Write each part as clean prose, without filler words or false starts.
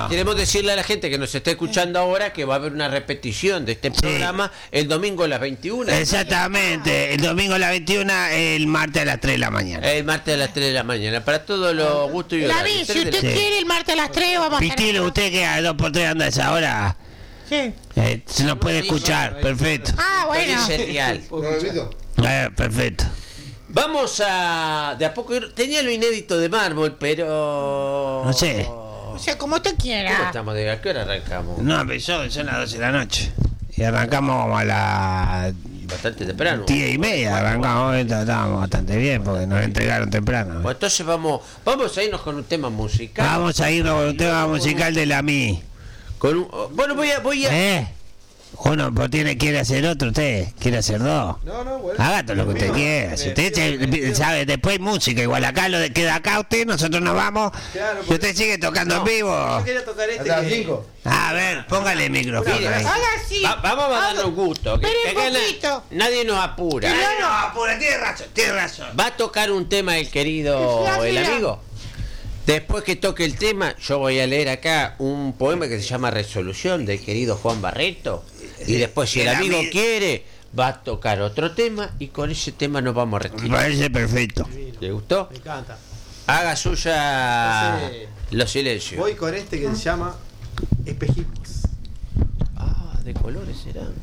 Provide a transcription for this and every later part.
Bueno. Queremos decirle a la gente que nos está escuchando ahora que va a haber una repetición de este programa el domingo a las 21. Exactamente, el domingo a las 21, el martes a las 3 de la mañana. El martes a las 3 de la mañana, para todos los gustos y horarios. David, si usted quiere el martes a las 3 vamos a estar. Pitilo, usted que a 2x3 anda a esa hora. Sí. Se nos puede escuchar, perfecto. Ah, bueno. Serial. Perfecto. Vamos a... De a poco... Tenía lo inédito de Mármol, pero... No sé. O sea, como usted ¿Cómo quiera. estamos? ¿A qué hora arrancamos? No, pero son las 12 de la noche. Y arrancamos como a las Bastante temprano. 10:30. Arrancamos, estábamos bastante bien porque nos entregaron temprano. Bueno, entonces vamos a irnos con un tema musical. Vamos a irnos con un tema musical de la Mi. Bueno, voy a... Uno quiere hacer otro, usted quiere hacer dos. No, bueno. Haga todo lo que usted quiera. Si usted sabe, después música, igual acá queda acá usted, nosotros nos vamos. Claro, Y usted sigue tocando en vivo. Yo quería tocar este. Hasta las 5. A ver, póngale el micrófono ahí. Ahora sí. Vamos a darnos un gusto. Espere un poquito. Nadie nos apura. No, apura, tiene razón. Va a tocar un tema el querido, el amigo. Después que toque el tema, yo voy a leer acá un poema que se llama Resolución del querido Juan Barreto. Y después, si el amigo quiere, va a tocar otro tema y con ese tema nos vamos a Me retirar. parece perfecto. ¿Le gustó? Me encanta. Haga suya Entonces, los silencios. Voy con este que se llama Espejitos. Ah, de colores serán.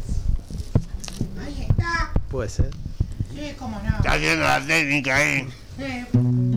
Ahí está. Puede ser. Sí, cómo no. Está haciendo la técnica ahí. Sí.